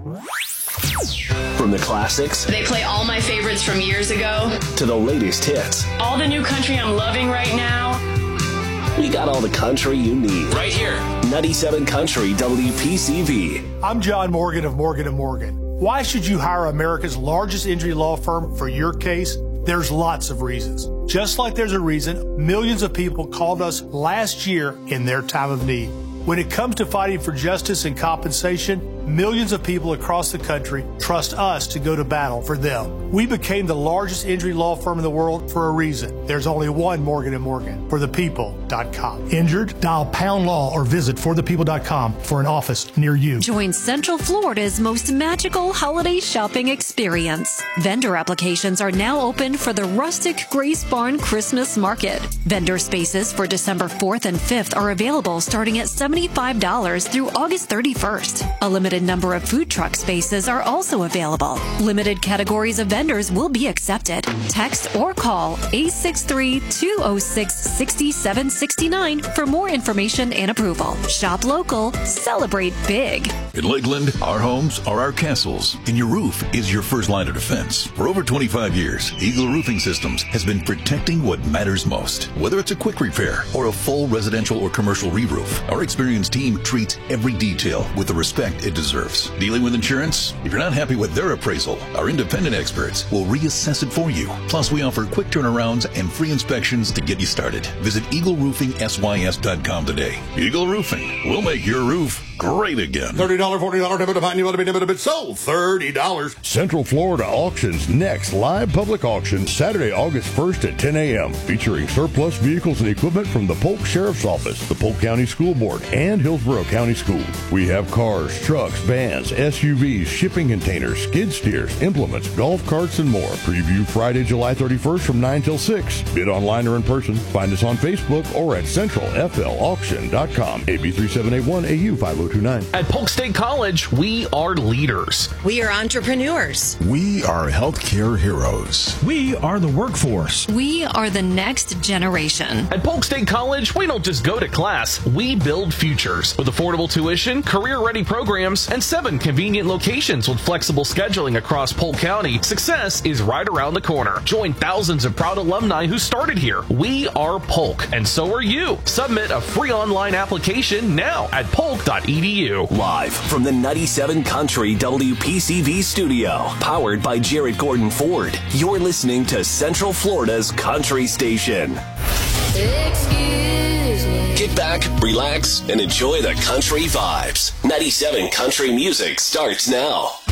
From the classics, they play all my favorites from years ago, to the latest hits. All the new country I'm loving right now. We got all the country you need. Right here. 97 Country WPCV. I'm John Morgan of Morgan & Morgan. Why should you hire America's largest injury law firm for your case? There's lots of reasons. Just like there's a reason millions of people called us last year in their time of need. When it comes to fighting for justice and compensation, millions of people across the country trust us to go to battle for them. We became the largest injury law firm in the world for a reason. There's only one Morgan & Morgan, forthepeople.com. Injured? Dial pound law or visit forthepeople.com for an office near you. Join Central Florida's most magical holiday shopping experience. Vendor applications are now open for the Rustic Grace Barn Christmas Market. Vendor spaces for December 4th and 5th are available starting at $75 through August 31st. A limited number of food truck spaces are also available. Limited categories of vendors will be accepted. Text or call 863-206-6769 for more information and approval. Shop local, celebrate big. In Lakeland, our homes are our castles, and your roof is your first line of defense. For over 25 years, Eagle Roofing Systems has been protecting what matters most. Whether it's a quick repair or a full residential or commercial re-roof, our experienced team treats every detail with the respect it deserves. Dealing with insurance? If you're not happy with their appraisal, our independent experts will reassess it for you. Plus, we offer quick turnarounds and free inspections to get you started. Visit EagleRoofingSYS.com today. Eagle Roofing will make your roof great again. $30, $40, never been sold. $30. Central Florida Auction's next live public auction, Saturday, August 1st at 10 a.m., featuring surplus vehicles and equipment from the Polk Sheriff's Office, the Polk County School Board, and Hillsborough County Schools. We have cars, trucks, vans, SUVs, shipping containers, skid steers, implements, golf carts, and more. Preview Friday, July 31st from 9 till 6. Bid online or in person. Find us on Facebook or at centralflauction.com. AB 3781 AU 5029. At Polk State College, we are leaders. We are entrepreneurs. We are healthcare heroes. We are the workforce. We are the next generation. At Polk State College, we don't just go to class, we build futures. With affordable tuition, career-ready programs, and 7 convenient locations with flexible scheduling across Polk County, success is right around the corner. Join thousands of proud alumni who started here. We are Polk, and so are you. Submit a free online application now at polk.edu. Live from the 97 Country WPCV studio, powered by Jared Gordon Ford. You're listening to Central Florida's country station. Excuse me. Get back, relax, and enjoy the country vibes. 97 Country music starts now.